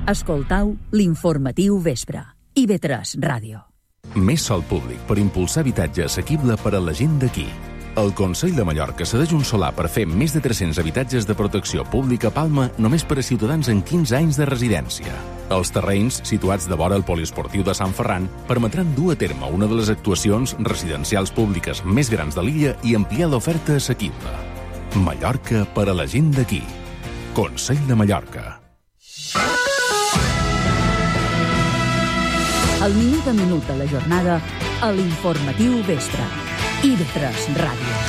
Escoltau l'informatiu vespre. IB3 Ràdio. Més sòl públic per impulsar habitatge assequible per a la gent d'aquí. El Consell de Mallorca cedeix un solar per fer més de 300 habitatges de protecció pública a Palma només per a ciutadans amb 15 anys de residència. Els terrenys, situats de vora el poliesportiu de Sant Ferran, permetran dur a terme una de les actuacions residencials públiques més grans de l'illa i ampliar l'oferta assequible. Mallorca per a la gent d'aquí. Consell de Mallorca. El minut a minut de la jornada a l'informatiu vespre. IB3 Ràdio.